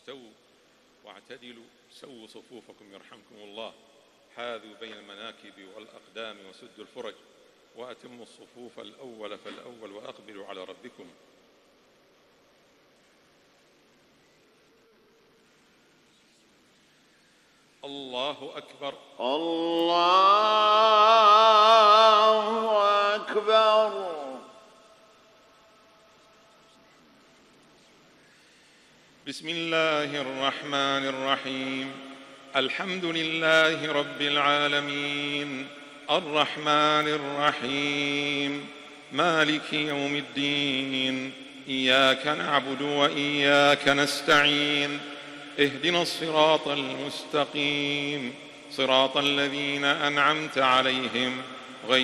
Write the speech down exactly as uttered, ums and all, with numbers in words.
استووا واعتدلوا، سووا صفوفكم يرحمكم الله، حاذوا بين المناكب والأقدام وسدوا الفرج، وأتموا الصفوف الأول فالأول وأقبلوا على ربكم. الله أكبر. الله أكبر. بسم الله الرحمن الرحيم. الحمد لله رب العالمين، الرحمن الرحيم، مالك يوم الدين، إياك نعبد وإياك نستعين، اهدنا الصراط المستقيم، صراط الذين أنعمت عليهم